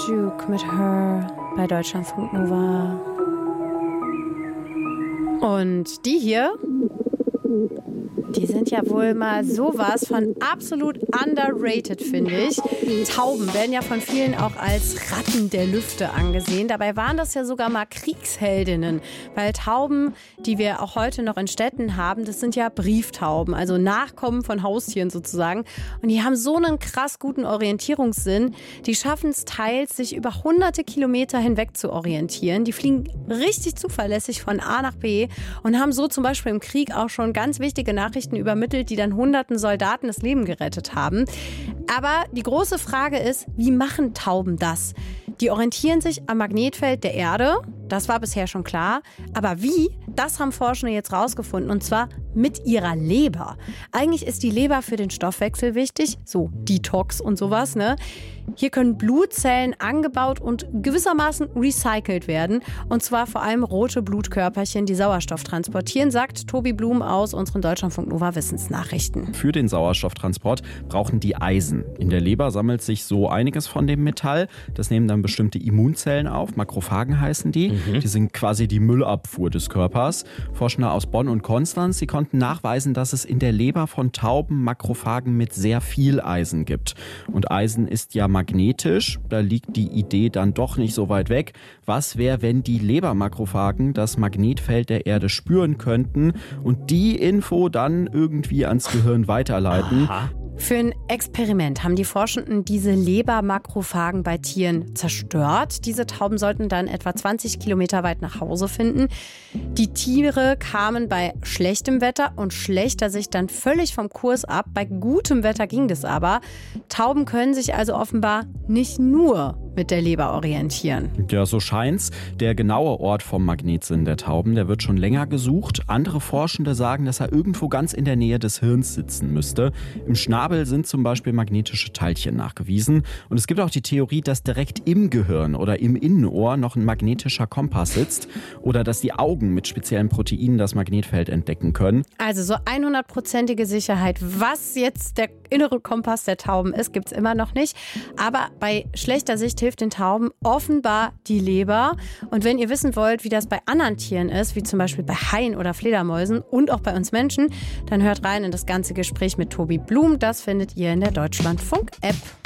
Juke mit Her bei Deutschlandfunk Nova. Und die hier, die sind ja wohl mal sowas von absolut underrated, finde ich. Tauben werden ja von vielen auch als Ratten der Lüfte angesehen. Dabei waren das ja sogar mal Kriegsheldinnen. Weil Tauben, die wir auch heute noch in Städten haben, das sind ja Brieftauben, also Nachkommen von Haustieren sozusagen. Und die haben so einen krass guten Orientierungssinn. Die schaffen es teils, sich über hunderte Kilometer hinweg zu orientieren. Die fliegen richtig zuverlässig von A nach B und haben so zum Beispiel im Krieg auch schon ganz wichtige Nachrichten übermittelt, die dann hunderten Soldaten das Leben gerettet haben. Aber die große Frage ist, wie machen Tauben das? Die orientieren sich am Magnetfeld der Erde, das war bisher schon klar. Aber wie, das haben Forschende jetzt rausgefunden, und zwar mit ihrer Leber. Eigentlich ist die Leber für den Stoffwechsel wichtig, so Detox und sowas, ne? Hier können Blutzellen angebaut und gewissermaßen recycelt werden. Und zwar vor allem rote Blutkörperchen, die Sauerstoff transportieren, sagt Tobi Blum aus unseren Deutschlandfunk Nova Wissensnachrichten. Für den Sauerstofftransport brauchen die Eisen. In der Leber sammelt sich so einiges von dem Metall. Das nehmen dann bestimmte Immunzellen auf. Makrophagen heißen die. Die sind quasi die Müllabfuhr des Körpers. Forschende aus Bonn und Konstanz, sie konnten nachweisen, dass es in der Leber von Tauben Makrophagen mit sehr viel Eisen gibt. Und Eisen ist ja magnetisch. Da liegt die Idee dann doch nicht so weit weg. Was wäre, wenn die Lebermakrophagen das Magnetfeld der Erde spüren könnten und die Info dann irgendwie ans Gehirn weiterleiten? Aha. Für ein Experiment haben die Forschenden diese Lebermakrophagen bei Tieren zerstört. Diese Tauben sollten dann etwa 20 Kilometer weit nach Hause finden. Die Tiere kamen bei schlechtem Wetter und schlechter Sicht dann völlig vom Kurs ab. Bei gutem Wetter ging das aber. Tauben können sich also offenbar nicht nur mit der Leber orientieren. Ja, so scheint's. Der genaue Ort vom Magnetsinn der Tauben, der wird schon länger gesucht. Andere Forschende sagen, dass er irgendwo ganz in der Nähe des Hirns sitzen müsste. Im Schnabel sind zum Beispiel magnetische Teilchen nachgewiesen. Und es gibt auch die Theorie, dass direkt im Gehirn oder im Innenohr noch ein magnetischer Kompass sitzt. Oder dass die Augen mit speziellen Proteinen das Magnetfeld entdecken können. Also so 100%ige Sicherheit, was jetzt der innere Kompass der Tauben ist, gibt's immer noch nicht. Aber bei schlechter Sicht hilft den Tauben offenbar die Leber. Und wenn ihr wissen wollt, wie das bei anderen Tieren ist, wie zum Beispiel bei Haien oder Fledermäusen und auch bei uns Menschen, dann hört rein in das ganze Gespräch mit Tobi Blum. Das findet ihr in der Deutschlandfunk-App.